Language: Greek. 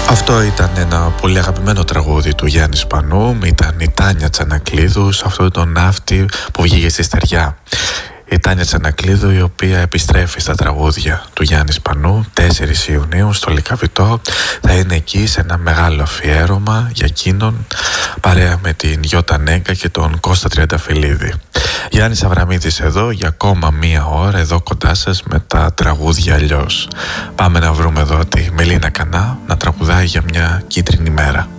Αυτό ήταν ένα πολύ αγαπημένο τραγούδι του Γιάννη Σπανού. Ήταν η Τάνια Τσανακλείδου σε αυτό το ναύτη που βγήκε στη στεριά. Η Τάνια Τσανακλείδου, η οποία επιστρέφει στα τραγούδια του Γιάννη Σπανού 4 Ιουνίου στο Λυκαβητό. Θα είναι εκεί σε ένα μεγάλο αφιέρωμα για εκείνον, παρέα με την Γιώτα Νέγκα και τον Κώστα Τριανταφυλλίδη. Γιάννης Αβραμίδης εδώ για ακόμα μία ώρα, εδώ κοντά σας με τα τραγούδια αλλιώς. Πάμε να βρούμε εδώ τη Μελίνα Κανά να τραγουδάει για μια κίτρινη μέρα.